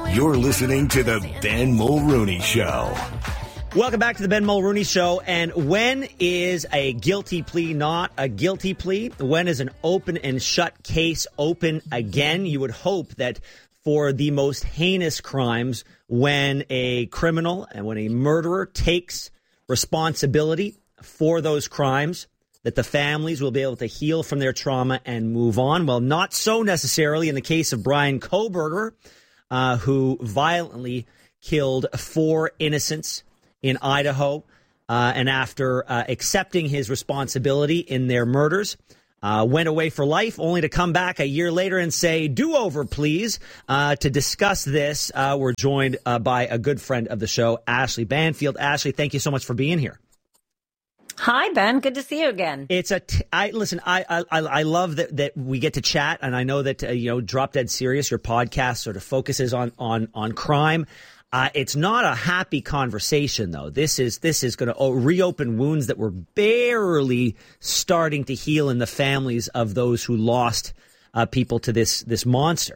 You're listening to the Ben Mulrooney Show. Welcome back to the Ben Mulrooney Show. And when is a guilty plea not a guilty plea? When is an open and shut case open again? You would hope that for the most heinous crimes, when a criminal and when a murderer takes responsibility for those crimes, that the families will be able to heal from their trauma and move on. Well, not so necessarily in the case of Bryan Kohberger, who violently killed 4 innocents in Idaho, and after accepting his responsibility in their murders, went away for life, only to come back a year later and say, do-over, please. To discuss this, we're joined by a good friend of the show, Ashley Banfield. Ashley, thank you so much for being here. Hi, Ben. Good to see you again. I love that we get to chat, and I know that Drop Dead Serious, your podcast, sort of focuses on crime. It's not a happy conversation, though. This is going to reopen wounds that were barely starting to heal in the families of those who lost people to this monster.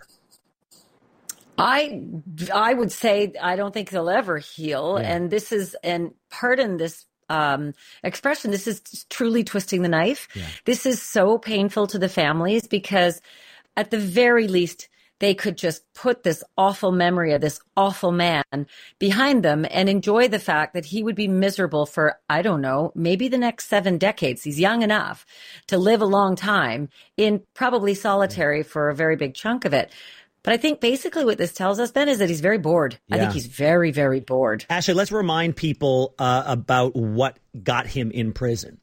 I would say I don't think they'll ever heal, and this is, and pardon this expression, this is truly twisting the knife. Yeah. This is so painful to the families because at the very least, they could just put this awful memory of this awful man behind them and enjoy the fact that he would be miserable for, I don't know, maybe the next 7 decades. He's young enough to live a long time in probably solitary for a very big chunk of it. But I think basically what this tells us, Ben, is that he's very bored. Yeah. I think he's very, very bored. Ashley, let's remind people about what got him in prison.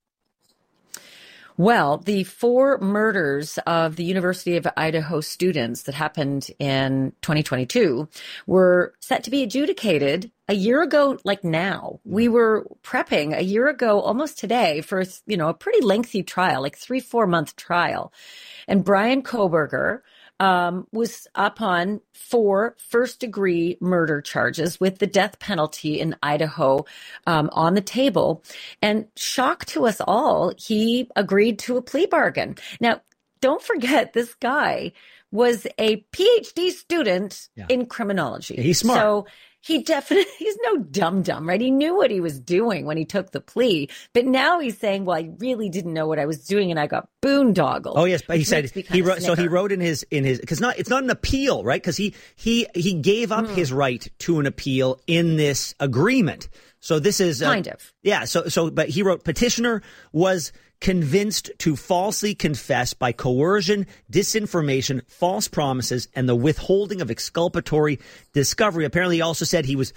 Well, the 4 murders of the University of Idaho students that happened in 2022 were set to be adjudicated a year ago, like now. We were prepping a year ago, almost today, for, a pretty lengthy trial, like 3-4 month trial. And Bryan Kohberger was up on 4 first-degree murder charges with the death penalty in Idaho on the table. And shock to us all, he agreed to a plea bargain. Now, don't forget, this guy was a PhD student in criminology. Yeah, he's smart. So he's no dum-dum, right? He knew what he was doing when he took the plea. But now he's saying, well, I really didn't know what I was doing and I got boondoggled. Oh, yes. But he said he wrote in his, because it's not an appeal, right? Because he gave up his right to an appeal in this agreement. So this is kind of. Yeah. But he wrote, petitioner was convinced to falsely confess by coercion, disinformation, false promises, and the withholding of exculpatory discovery. Apparently, he also said he was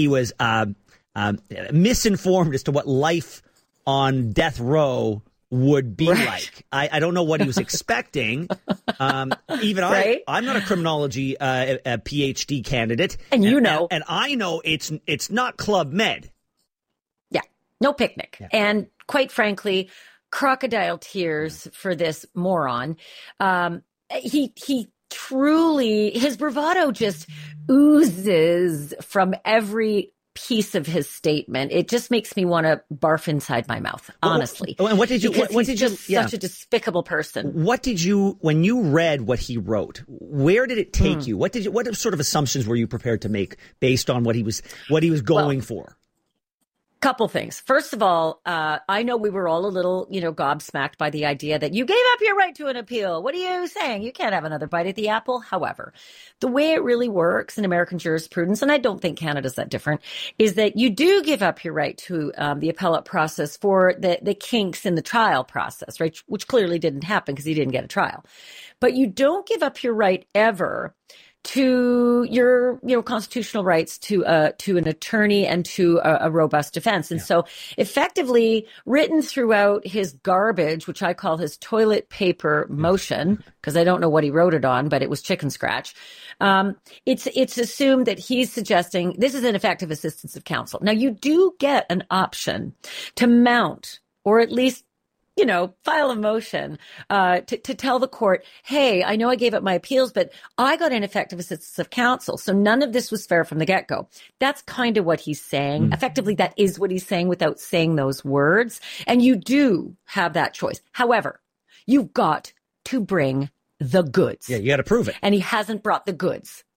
misinformed as to what life on death row would be like. I don't know what he was expecting. I'm not a criminology a PhD candidate, and and I know it's not Club Med. Yeah, no picnic, and quite frankly, crocodile tears for this moron. He truly, his bravado just oozes from every piece of his statement. It just makes me want to barf inside my mouth, honestly. And what did you? Such a despicable person. What did you, when you read what he wrote? Where did it take you? What sort of assumptions were you prepared to make based on what he was going for? Couple things. First of all, I know we were all a little, gobsmacked by the idea that you gave up your right to an appeal. What are you saying? You can't have another bite at the apple. However, the way it really works in American jurisprudence, and I don't think Canada's that different, is that you do give up your right to the appellate process for the kinks in the trial process, right? Which clearly didn't happen because he didn't get a trial. But you don't give up your right ever to your, constitutional rights to an attorney and to a robust defense. And so effectively written throughout his garbage, which I call his toilet paper motion, because I don't know what he wrote it on, but it was chicken scratch. It's assumed that he's suggesting this is ineffective assistance of counsel. Now you do get an option to mount, or at least file a motion to tell the court, hey, I know I gave up my appeals, but I got ineffective assistance of counsel. So none of this was fair from the get-go. That's kind of what he's saying. Effectively, that is what he's saying without saying those words. And you do have that choice. However, you've got to bring the goods. Yeah, you got to prove it. And he hasn't brought the goods.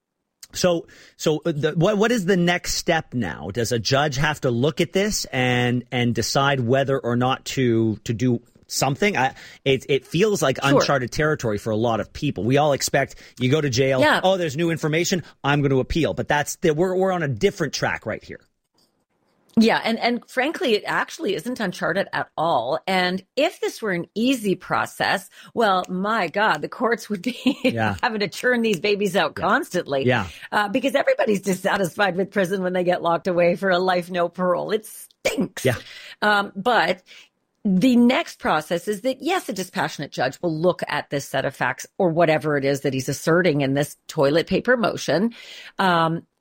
What is the next step now? Does a judge have to look at this and decide whether or not to do something? It feels like uncharted territory for a lot of people. We all expect you go to jail. Yeah. Oh, there's new information. I'm going to appeal. But we're on a different track right here. Yeah. And frankly, it actually isn't uncharted at all. And if this were an easy process, well, my God, the courts would be having to churn these babies out constantly. Yeah. Because everybody's dissatisfied with prison when they get locked away for a life, no parole. It stinks. Yeah. But the next process is that, yes, a dispassionate judge will look at this set of facts or whatever it is that he's asserting in this toilet paper motion.